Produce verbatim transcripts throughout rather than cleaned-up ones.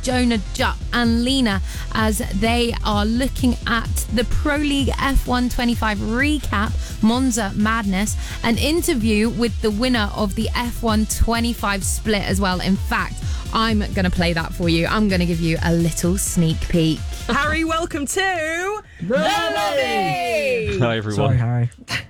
Jonah, Jupp and Lena as they are looking at the Pro League F one twenty-five recap, Monza Madness, an interview with the winner of the F one twenty-five split as well. In fact, I'm going to play that for you. I'm going to give you a little sneak peek. Harry, welcome to The Lobby! Hi, everyone. Sorry, Harry.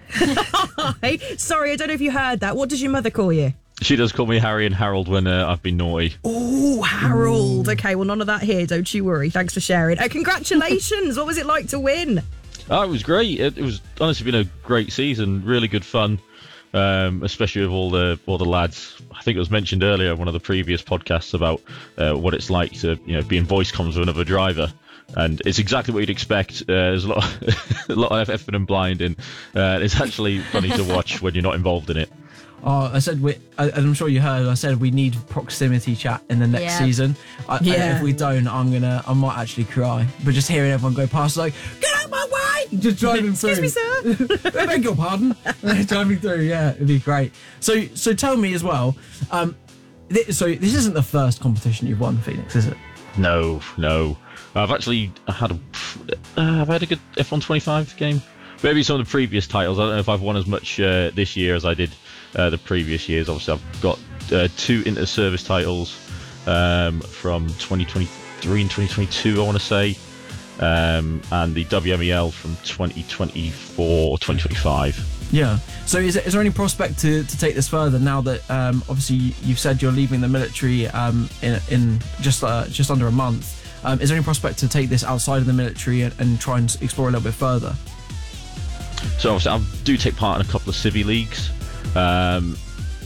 Hi. Sorry, I don't know if you heard that. What does your mother call you? She does call me Harry and Harold when uh, I've been naughty. Oh, Harold. Okay, well, none of that here. Don't you worry. Thanks for sharing. Uh, congratulations. What was it like to win? Oh, it was great. It, it was honestly been a great season. Really good fun, um, especially with all the all the lads. I think it was mentioned earlier in one of the previous podcasts about uh, what it's like to you know be in voice comms with another driver. And it's exactly what you'd expect. Uh, there's a lot, of, a lot of effort and blinding. Uh, it's actually funny to watch when you're not involved in it. Oh, I said, we, I, I'm sure you heard, I said we need proximity chat in the next Yeah. season. I, Yeah. I, if we don't, I'm going to, I might actually cry. But just hearing everyone go past, like, get out my way! Just driving through. Excuse me, sir. I beg your pardon. Driving through, yeah, it'd be great. So, so tell me as well, um, th- so this isn't the first competition you've won, Phoenix, is it? No, no. I've actually had a, uh, I've had a good F one twenty-five game. Maybe some of the previous titles. I don't know if I've won as much uh, this year as I did uh, the previous years. Obviously, I've got uh, two inter-service titles um, from twenty twenty-three and twenty twenty-two, I want to say, um, and the W M E L from twenty twenty-four or twenty twenty-five. Yeah. So is, it, is there any prospect to, to take this further now that um, obviously you've said you're leaving the military um, in, in just uh, just under a month? Um, is there any prospect to take this outside of the military and, and try and explore a little bit further? So obviously, I do take part in a couple of civvy leagues. Um,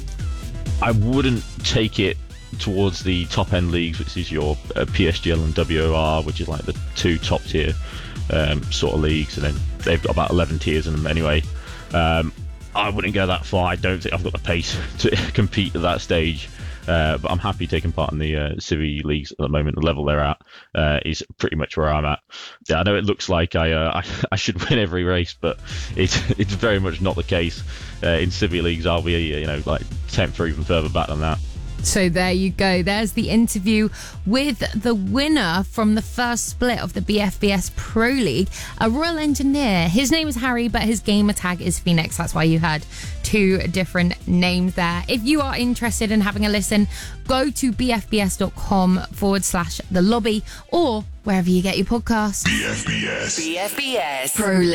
I wouldn't take it towards the top end leagues, which is your uh, P S G L and W O R, which is like the two top tier um, sort of leagues, and then they've got about eleven tiers in them anyway. Um, I wouldn't go that far. I don't think I've got the pace to compete at that stage. Uh, but I'm happy taking part in the uh, civvy leagues at the moment. The level they're at uh, is pretty much where I'm at. Yeah, I know it looks like I uh, I, I should win every race, but it's it's very much not the case. Uh, in civvy leagues, I'll be you know like tenth or even further back than that. So there you go. There's the interview with the winner from the first split of the B F B S Pro League, a Royal Engineer. His name is Harry, but his gamer tag is Phoenix. That's why you heard two different names there. If you are interested in having a listen, go to bfbs.com forward slash the lobby or wherever you get your podcasts. B F B S. B F B S Pro League.